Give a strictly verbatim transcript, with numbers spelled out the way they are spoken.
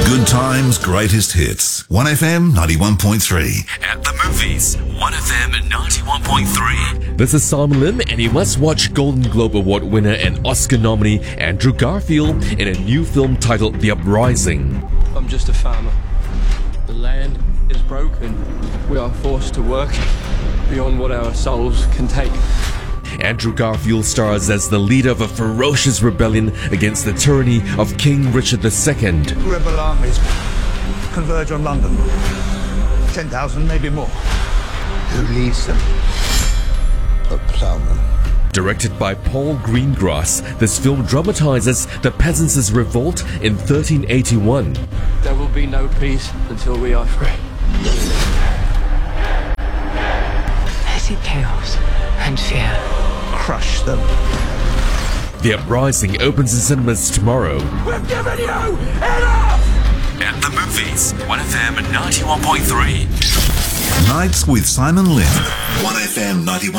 Good times, greatest hits. one F M ninety-one point three. At the movies, one F M ninety-one point three. This is Simon Lim, and you must watch Golden Globe Award winner and Oscar nominee Andrew Garfield in a new film titled The Uprising. I'm just a farmer. The land is broken. We are forced to work beyond what our souls can take. Andrew Garfield stars as the leader of a ferocious rebellion against the tyranny of King Richard the Second. Rebel armies converge on London. ten thousand, maybe more. Who leads them? A ploughman. Directed by Paul Greengrass, this film dramatizes the peasants' revolt in thirteen eighty-one. There will be no peace until we are free. Petty chaos and fear. Crush them. The Uprising opens in cinemas tomorrow. We've given you enough! At the movies, one F M ninety-one point three. Nights with Simon Lim. one F M ninety-one.